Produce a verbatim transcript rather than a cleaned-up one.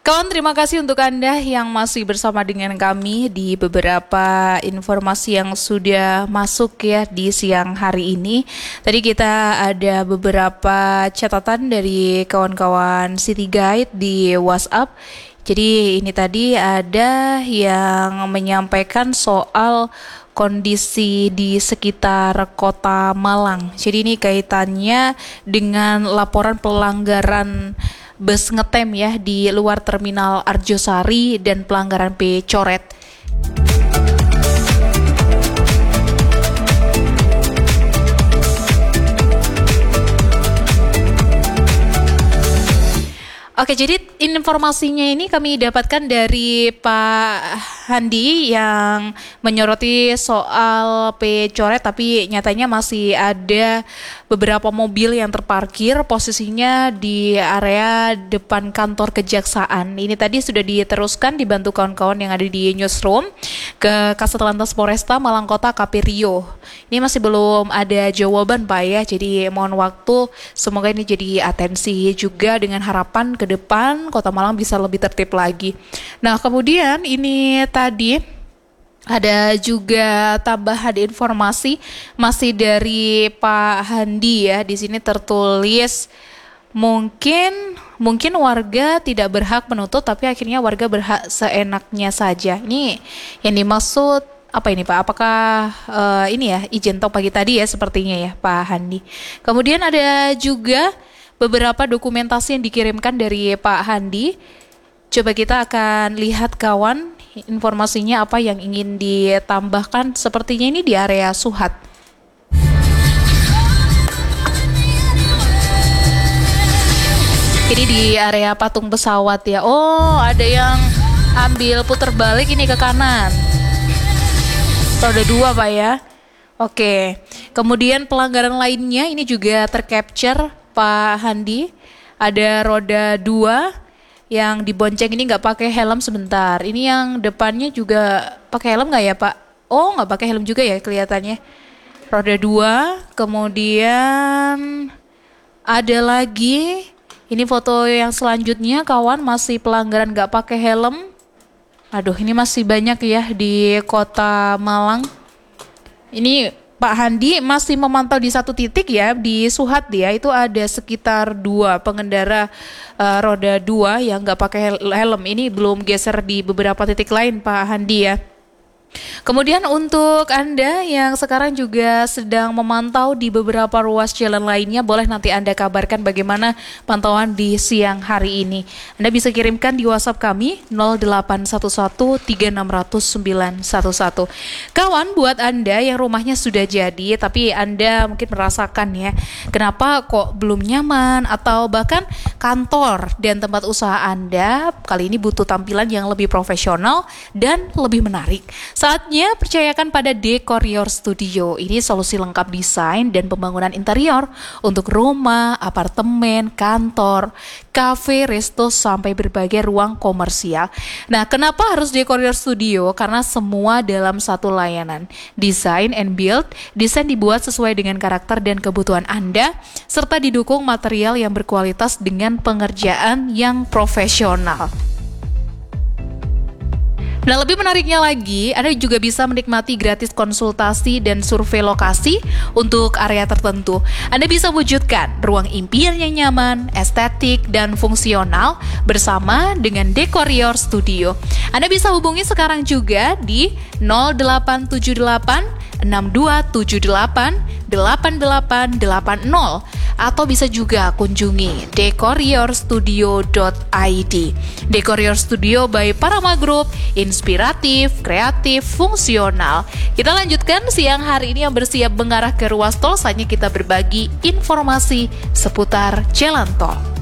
Kawan, terima kasih untuk Anda yang masih bersama dengan kami di beberapa informasi yang sudah masuk ya di siang hari ini. Tadi kita ada beberapa catatan dari kawan-kawan City Guide di WhatsApp. Jadi ini tadi ada yang menyampaikan soal kondisi di sekitar Kota Malang. Jadi ini kaitannya dengan laporan pelanggaran bus ngetem ya di luar terminal Arjosari dan pelanggaran P coret. Oke, jadi informasinya ini kami dapatkan dari Pak Handi yang menyoroti soal P coret, tapi nyatanya masih ada beberapa mobil yang terparkir posisinya di area depan kantor kejaksaan. Ini tadi sudah diteruskan dibantu kawan-kawan yang ada di newsroom ke Kasat Lantas Polresta Malang Kota K P Rio. Ini masih belum ada jawaban Pak ya, jadi mohon waktu, semoga ini jadi atensi juga dengan harapan ke depan Kota Malang bisa lebih tertib lagi. Nah, kemudian ini tadi ada juga tambahan informasi masih dari Pak Handi ya. Di sini tertulis mungkin mungkin warga tidak berhak menuntut, tapi akhirnya warga berhak seenaknya saja. Ini yang dimaksud apa ini Pak? Apakah uh, ini ya izin tok pagi tadi ya sepertinya ya Pak Handi. Kemudian ada juga beberapa dokumentasi yang dikirimkan dari Pak Handi. Coba kita akan lihat kawan informasinya apa yang ingin ditambahkan. Sepertinya ini di area Suhat. Ini di area patung pesawat ya. Oh, ada yang ambil putar balik ini ke kanan. Roda dua Pak ya. Oke. Kemudian pelanggaran lainnya ini juga tercapture Pak Handi. Ada roda dua yang dibonceng ini nggak pakai helm sebentar. Ini yang depannya juga pakai helm nggak ya Pak? Oh, nggak pakai helm juga ya kelihatannya. Roda dua. Kemudian ada lagi. Ini foto yang selanjutnya kawan, masih pelanggaran nggak pakai helm. Aduh, ini masih banyak ya di Kota Malang. Ini Pak Handi masih memantau di satu titik ya, di Suhat dia itu ada sekitar dua pengendara uh, roda dua yang nggak pakai helm. Ini belum geser di beberapa titik lain Pak Handi ya. Kemudian untuk Anda yang sekarang juga sedang memantau di beberapa ruas jalan lainnya, boleh nanti Anda kabarkan bagaimana pantauan di siang hari ini. Anda bisa kirimkan di WhatsApp kami nol delapan satu satu tiga enam nol nol sembilan satu satu. Kawan, buat Anda yang rumahnya sudah jadi tapi Anda mungkin merasakan ya, kenapa kok belum nyaman atau bahkan kantor dan tempat usaha Anda kali ini butuh tampilan yang lebih profesional dan lebih menarik. Saatnya percayakan pada Decorior Studio. Ini solusi lengkap desain dan pembangunan interior untuk rumah, apartemen, kantor, kafe, resto, sampai berbagai ruang komersial. Nah, kenapa harus Decorior Studio? Karena semua dalam satu layanan. Design and build, desain dibuat sesuai dengan karakter dan kebutuhan Anda, serta didukung material yang berkualitas dengan pengerjaan yang profesional. Nah, lebih menariknya lagi, Anda juga bisa menikmati gratis konsultasi dan survei lokasi untuk area tertentu. Anda bisa wujudkan ruang impian yang nyaman, estetik, dan fungsional bersama dengan Decorior Studio. Anda bisa hubungi sekarang juga di nol delapan tujuh delapan enam dua tujuh delapan delapan delapan delapan nol atau bisa juga kunjungi decorior studio dot i d. Decorior Studio by Parama Group, inspiratif, kreatif, fungsional. Kita lanjutkan siang hari ini yang bersiap mengarah ke ruas tol, saatnya kita berbagi informasi seputar jalan tol.